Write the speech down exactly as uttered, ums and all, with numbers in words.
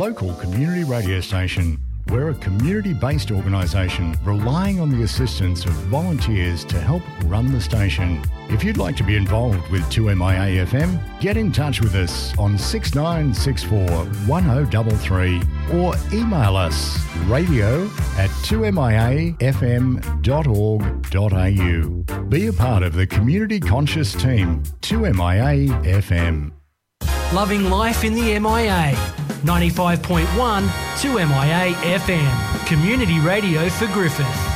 local community radio station. We're a community-based organisation relying on the assistance of volunteers to help run the station. If you'd like to be involved with two M I A F M, get in touch with us on six nine six four, one oh three three or email us radio at two m i a f m dot org dot a u. Be a part of the community conscious team, two M I A F M. Loving life in the M I A. ninety-five point one, two M I A F M. Community radio for Griffith.